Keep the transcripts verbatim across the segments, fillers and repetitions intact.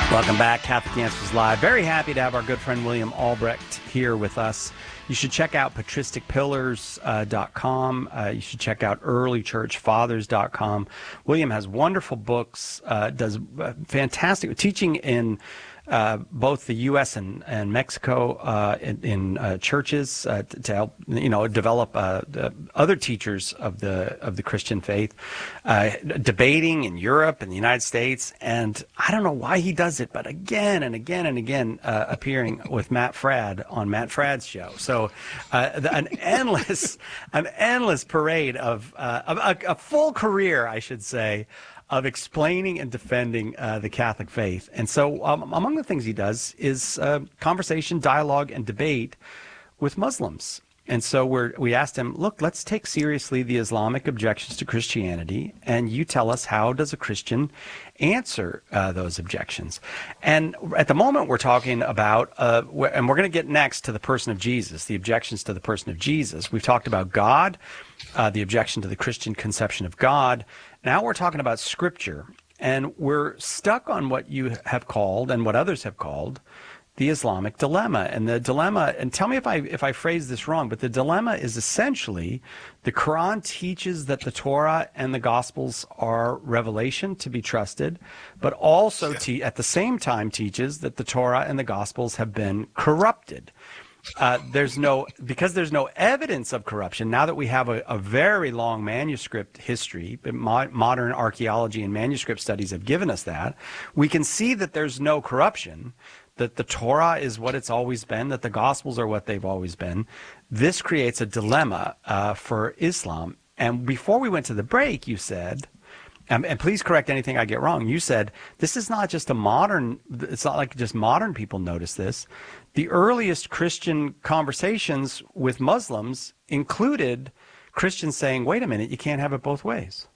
Welcome back, Catholic Answers Live. Very happy to have our good friend William Albrecht here with us. You should check out patristic pillars dot com. Uh, you should check out early church fathers dot com. William has wonderful books, uh, does uh, fantastic teaching in uh, both the U S and, and Mexico uh, in, in uh, churches uh, to, to help you know develop uh, the other teachers of the of the Christian faith, uh, debating in Europe and the United States. And I don't know why he does it, but again and again and again uh, appearing with Matt Fradd on Matt Fradd's show. So uh, an endless an endless parade of uh, a, a full career, I should say, of explaining and defending uh, the Catholic faith. And so um, among the things he does is uh, conversation, dialogue, and debate with Muslims. And so we're, we asked him, look, let's take seriously the Islamic objections to Christianity, and you tell us, how does a Christian answer uh, those objections? And at the moment we're talking about, uh, and we're going to get next to the person of Jesus, the objections to the person of Jesus. We've talked about God, uh, the objection to the Christian conception of God. Now we're talking about Scripture, and we're stuck on what you have called and what others have called the Islamic dilemma. And the dilemma, and tell me if I if I phrase this wrong, but the dilemma is essentially the Quran teaches that the Torah and the Gospels are revelation to be trusted, but also te- at the same time teaches that the Torah and the Gospels have been corrupted. Uh, there's no, because there's no evidence of corruption, now that we have a, a very long manuscript history, mo- modern archaeology and manuscript studies have given us that, we can see that there's no corruption, that the Torah is what it's always been, that the Gospels are what they've always been. This creates a dilemma uh, for Islam. And before we went to the break, you said, Um, and please correct anything I get wrong. You said this is not just a modern, it's not like just modern people notice this. The earliest Christian conversations with Muslims included Christians saying, wait a minute, you can't have it both ways.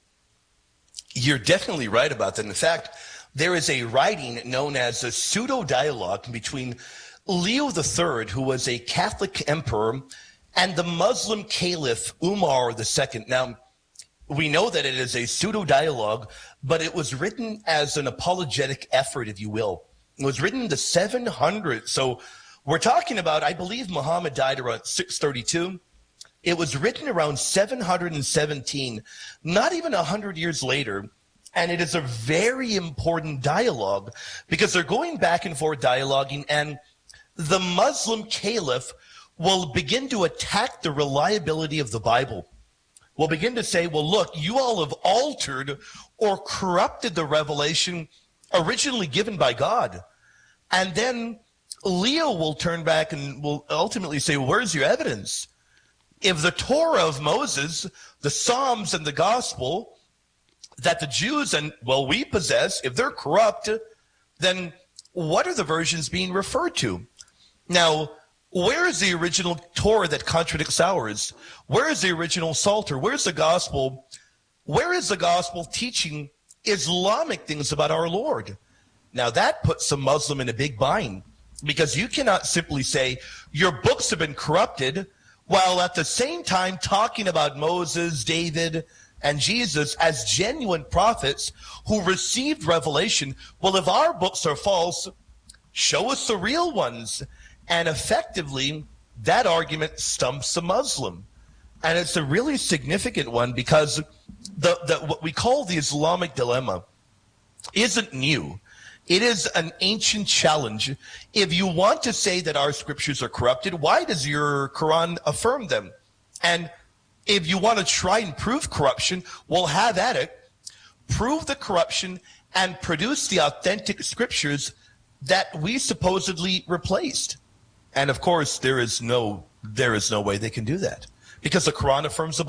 You're definitely right about that. In fact, there is a writing known as a pseudo-dialogue between Leo the Third, who was a Catholic emperor, and the Muslim caliph Umar the Second. Now, we know that it is a pseudo-dialogue, but it was written as an apologetic effort, if you will. It was written in the seven hundreds. So we're talking about, I believe Muhammad died around six thirty-two. It was written around seven hundred seventeen, not even one hundred years later. And it is a very important dialogue because they're going back and forth dialoguing, and the Muslim caliph will begin to attack the reliability of the Bible. Will begin to say, well, look, you all have altered or corrupted the revelation originally given by God. And then Leo will turn back and will ultimately say, well, where's your evidence? If the Torah of Moses, the Psalms, and the Gospel that the Jews and, well, we possess, if they're corrupt, then what are the versions being referred to? Now, where is the original Torah that contradicts ours? Where is the original Psalter? Where's the gospel? Where is the gospel teaching Islamic things about our Lord? Now that puts some Muslim in a big bind, because you cannot simply say your books have been corrupted while at the same time talking about Moses, David, and Jesus as genuine prophets who received revelation. Well, if our books are false, show us the real ones. And effectively, that argument stumps a Muslim. And it's a really significant one because the, the what we call the Islamic dilemma isn't new. It is an ancient challenge. If you want to say that our scriptures are corrupted, why does your Quran affirm them? And if you want to try and prove corruption, well, have at it. Prove the corruption and produce the authentic scriptures that we supposedly replaced. And of course, there is no there is no way they can do that because the Quran affirms the Bible.